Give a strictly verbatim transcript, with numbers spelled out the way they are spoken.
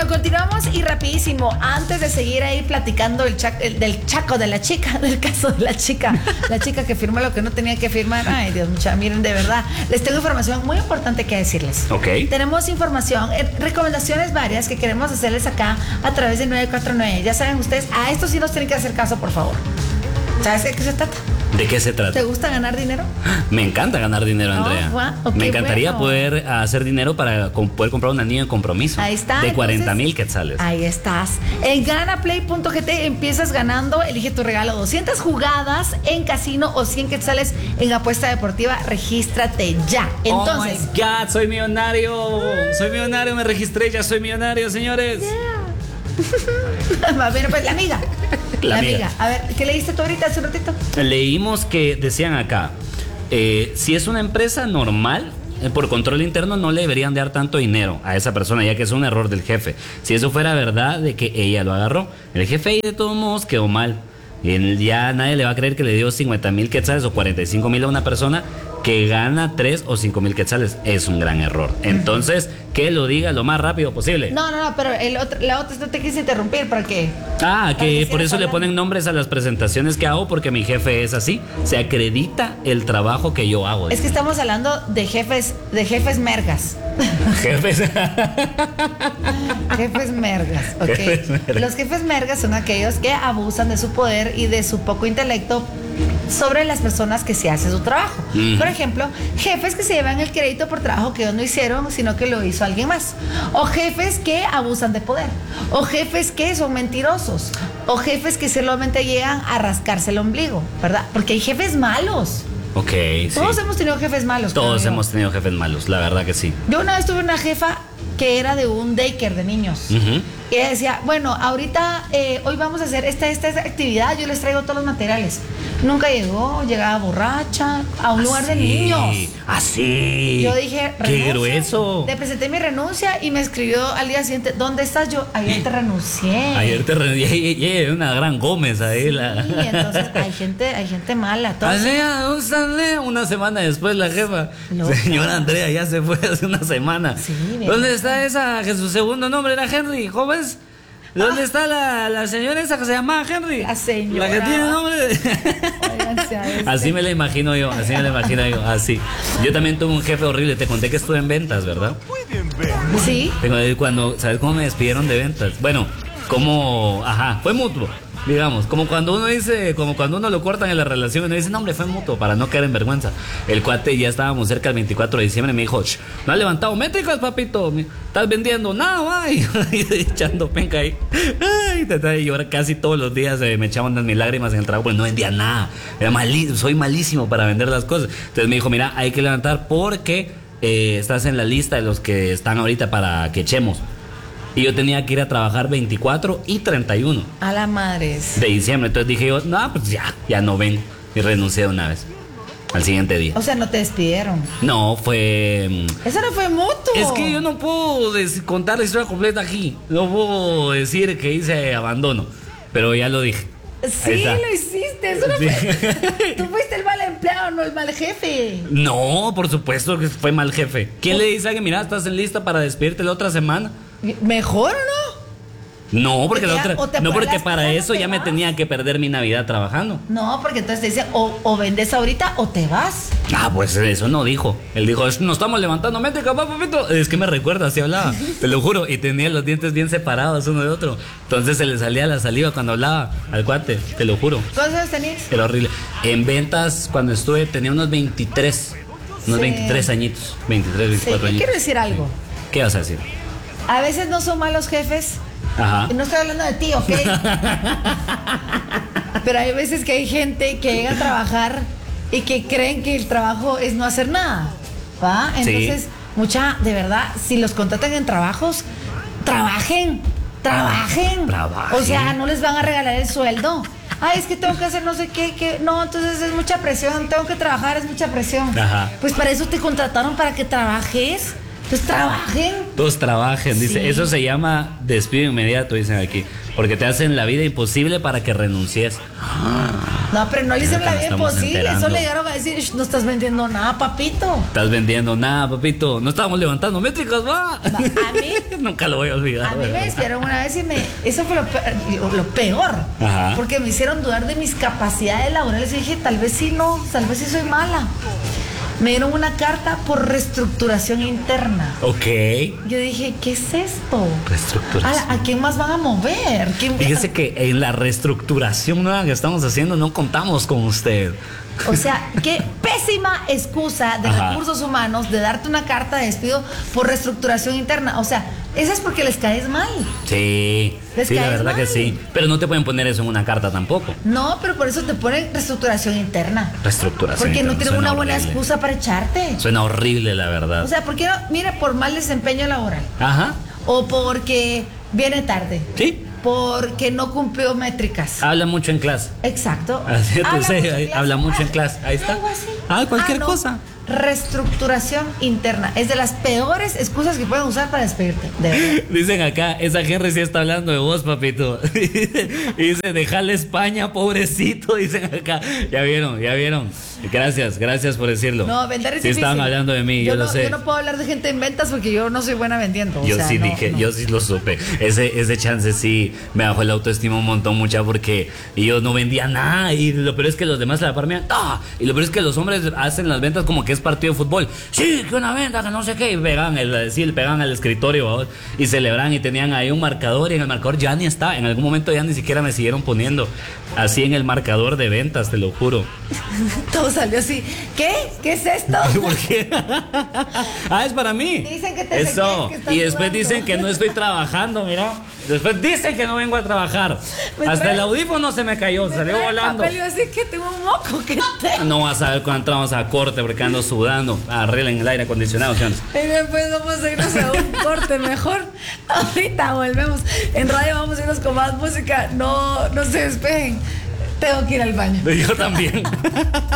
Bueno, continuamos y rapidísimo. Antes de seguir ahí platicando el cha- el, del chaco de la chica, del caso de la chica, la chica que firmó lo que no tenía que firmar. Ay, Dios mío, miren, de verdad, les tengo información muy importante que decirles. Ok. Tenemos información, eh, recomendaciones varias que queremos hacerles acá a través de nueve cuatro nueve. Ya saben ustedes, a esto sí nos tienen que hacer caso, por favor. ¿Sabes de qué se trata? ¿De qué se trata? ¿Te gusta ganar dinero? Me encanta ganar dinero, Andrea. Oh, wow. Okay, Me encantaría bueno. poder hacer dinero para com- poder comprar un anillo de compromiso. Ahí está. De Entonces, cuarenta mil quetzales. Ahí estás. En ganaplay punto g t empiezas ganando, elige tu regalo. doscientas jugadas en casino o cien quetzales en apuesta deportiva. Regístrate ya. Entonces. Oh my God, soy millonario. Soy millonario, me registré, ya soy millonario, señores. Va, bueno, pues la amiga. La La, amiga. amiga. A ver, ¿qué leíste tú ahorita hace un ratito? Leímos que decían acá, eh, si es una empresa normal, eh, por control interno no le deberían dar tanto dinero a esa persona, ya que es un error del jefe. Si eso fuera verdad de que ella lo agarró, el jefe ahí de todos modos quedó mal. Y él, ya nadie le va a creer que le dio cincuenta mil quetzales o cuarenta y cinco mil a una persona que gana tres o cinco mil quetzales. Es un gran error. Entonces, que lo diga lo más rápido posible. No, no, no, pero el otro, la otra no te quise interrumpir, ¿para qué? Ah, Para que que por sigas eso le hablando. ponen nombres a las presentaciones que hago, porque mi jefe es así. Se acredita el trabajo que yo hago. Es que estamos hablando de jefes, de jefes mergas. Jefes. Jefes mergas, ¿ok? Jefes mergas. Los jefes mergas son aquellos que abusan de su poder y de su poco intelecto sobre las personas que se hace su trabajo. Ujú. Por ejemplo, jefes que se llevan el crédito por trabajo que ellos no hicieron, sino que lo hizo alguien más. O jefes que abusan de poder. O jefes que son mentirosos. O jefes que solamente llegan a rascarse el ombligo, ¿verdad? Porque hay jefes malos. Ok, sí. Todos hemos tenido jefes malos. Todos creo yo. hemos tenido jefes malos, la verdad que sí. Yo una vez tuve una jefa que era de un daycare de niños. Ujú. Y ella decía, bueno, ahorita, eh, hoy vamos a hacer esta, esta, esta actividad, yo les traigo todos los materiales. Nunca llegó, llegaba borracha a un lugar de niños. Así. Yo dije, qué renuncio. grueso. Le presenté mi renuncia y me escribió al día siguiente, ¿dónde estás? Yo, ayer te renuncié. Ayer te re... y- y- y- una gran Gómez ahí. La... Sí, entonces hay gente, hay gente mala. Todos- Andrea, ¿dónde está Andrea? Una semana después la jefa. Loca. Señora Andrea, ya se fue hace una semana. Sí, bien. ¿Dónde está esa que su segundo nombre era Henry, jóvenes? ¿Dónde está la, la señora esa que se llama Henry? La señora. La que tiene nombre de... Óiganse a este. Así me la imagino yo, así me la imagino yo, así. Yo también tuve un jefe horrible, te conté que estuve en ventas, ¿verdad? Sí. Tengo cuando, ¿sabes cómo me despidieron de ventas? Bueno, como, ajá, fue mutuo, digamos, como cuando uno dice, como cuando uno lo cortan en la relación y uno dice, no hombre, fue mutuo, para no caer en vergüenza. El cuate, ya estábamos cerca del veinticuatro de diciembre, me dijo, "Ch, no has levantado métricas, papito, me- estás vendiendo nada, ay", y echando penca ahí. Ay, te trae llorar casi todos los días, eh, me echaban mis lágrimas en el trabajo, porque no vendía nada, era malí- soy malísimo para vender las cosas. Entonces me dijo, mira, hay que levantar porque eh, estás en la lista de los que están ahorita para que echemos. Y yo tenía que ir a trabajar veinticuatro y treinta y uno A la madres. de diciembre. Entonces dije yo, no, pues ya, ya no vengo. Y renuncié de una vez. Al siguiente día. O sea, no te despidieron. No, fue... mm, Eso no fue mutuo. Es que yo no puedo des- contar la historia completa aquí. No puedo decir que hice abandono. Pero ya lo dije. Ahí Sí, está. lo hiciste. Eso no Sí. fue. Tú fuiste el mal empleado, no el mal jefe. No, por supuesto que fue mal jefe. ¿Quién le dice a alguien, mira, estás en lista para despedirte la otra semana? ¿Mejor o no? No, porque, la Ya, otra, o te no pones porque las para pilas o eso te ya me vas. tenía que perder mi Navidad trabajando. No, porque entonces te dice o, o vendes ahorita o te vas. Ah, pues eso no dijo. Él dijo, nos estamos levantando métrica, papito. Es que me recuerda, así hablaba, te lo juro. Y tenía los dientes bien separados uno de otro. Entonces se le salía la saliva cuando hablaba al cuate, te lo juro. ¿Cuántos años tenías? Era horrible. En ventas, cuando estuve, tenía unos veintitrés. Unos Sí. veintitrés añitos. veintitrés, Sí, veinticuatro yo añitos. quiero decir algo. ¿Qué vas a decir? A veces no son malos jefes. Ajá. Y no estoy hablando de ti, ¿ok? Pero hay veces que hay gente que llega a trabajar y que creen que el trabajo es no hacer nada. ¿Va? Entonces, Sí. mucha, de verdad, si los contratan en trabajos, trabajen, trabajen. Trabajen. O sea, no les van a regalar el sueldo. Ay, es que tengo que hacer no sé qué, que no, entonces es mucha presión, tengo que trabajar, es mucha presión. Ajá. Pues para eso te contrataron, para que trabajes. Entonces trabajen. Todos trabajen, dice. Sí. Eso se llama despido inmediato, dicen aquí. Porque te hacen la vida imposible para que renuncies. No, pero no le hicieron Mira la que vida nos estamos imposible. Eso enterando. le llegaron a decir, "Sh, no estás vendiendo nada, papito". Estás vendiendo nada, papito. No estábamos levantando métricas, va. No, a mí- Nunca lo voy a olvidar. A mí de me verdad. despidieron una vez y me. Eso fue lo peor. Lo peor Ajá. Porque me hicieron dudar de mis capacidades laborales. Y dije, tal vez sí no, tal vez sí soy mala. Me dieron una carta por reestructuración interna. Ok. Yo dije, ¿qué es esto? Reestructuración. ¿A, ¿A quién más van a mover? ¿Quién- Fíjese que en la reestructuración nueva que estamos haciendo no contamos con usted. O sea, qué pésima excusa de Ajá. recursos humanos de darte una carta de despido por reestructuración interna. O sea, eso es porque les caes mal. Sí, Les sí, la caes verdad que mal. sí. Pero no te pueden poner eso en una carta tampoco. No, pero por eso te ponen reestructuración interna. Reestructuración. Porque no interna, tienen suena una buena horrible. excusa para echarte. Suena horrible, la verdad. O sea, ¿por qué no? Mira, por mal desempeño laboral. Ajá. O porque viene tarde. Sí. Porque no cumplió métricas. Habla mucho en clase. Exacto. Así es, Habla sí, mucho en ahí- clase. habla mucho en Ah, clase. Ahí está. algo así. Ah, cualquier no. cosa. Reestructuración interna. Es de las peores excusas que pueden usar para despedirte. De verdad. Dicen acá, esa Henry sí está hablando de vos, papito. Dice, dejale España, pobrecito. Dicen acá. Ya vieron, ya vieron. Gracias, gracias por decirlo. No, vender es Sí difícil. estaban hablando de mí, yo, no, lo sé. Yo no puedo hablar de gente en ventas porque yo no soy buena vendiendo. o Yo sea, sí no, dije, no. yo sí lo supe. Ese, ese chance sí me bajó el autoestima un montón, mucha, porque yo no vendía nada. Y lo peor es que los demás se la parmean. ¡Ah! Y lo peor es que los hombres hacen las ventas como que es partido de fútbol. Sí, que una venta, que no sé qué. Y pegan, el, sí, le pegan al escritorio, ¿vamos? Y celebran y tenían ahí un marcador. Y en el marcador ya ni está. En algún momento ya ni siquiera me siguieron poniendo así en el marcador de ventas, te lo juro. Todo salió así. ¿Qué? ¿Qué es esto? ¿Por qué? Ah, es para mí. Dicen que te Eso. sé qué, que estás Y después sudando. dicen que no estoy trabajando, mira. Después dicen que no vengo a trabajar. Me Hasta trae- el audífono se me cayó, Me salió trae volando. papel y yo así que tengo un moco que te... No vas a ver cuando entramos a corte porque ando sudando. Arreglen el aire acondicionado, ¿sí o no? Y después vamos a irnos a un corte mejor. Ahorita volvemos. En radio vamos a irnos con más música. No, no se despejen. Tengo que ir al baño. Yo también.